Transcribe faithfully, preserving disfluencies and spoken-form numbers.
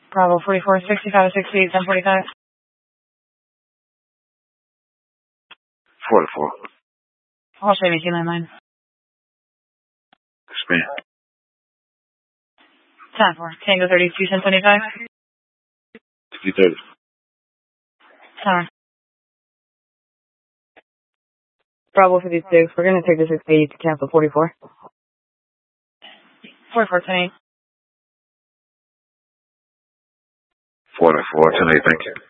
Bravo forty-four, sixty-five, sixty-eight, ten forty-five. four to four. I'll show you landline. Expand. ten four. Tango thirty-two, ten twenty-five. fifty thirty. Tower. Bravo fifty-six. We're going to take the six eighty to cancel forty-four. forty-four, ten eight. four to four, ten eight, thank you.